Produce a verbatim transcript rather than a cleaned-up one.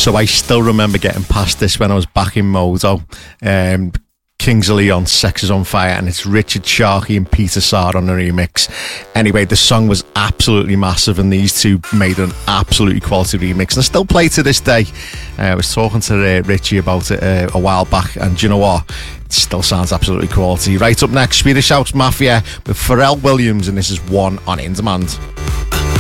So I still remember getting past this when I was back in Modo. Um, Kings of Leon, Sex is on Fire, and it's Richard Sharkey and Peter Sard on the remix. Anyway, the song was absolutely massive, and these two made an absolutely quality remix, and I still play to this day. Uh, I was talking to uh, Richie about it uh, a while back, and do you know what? It still sounds absolutely quality. Right up next, Swedish House Mafia with Pharrell Williams, and this is One on In Demand.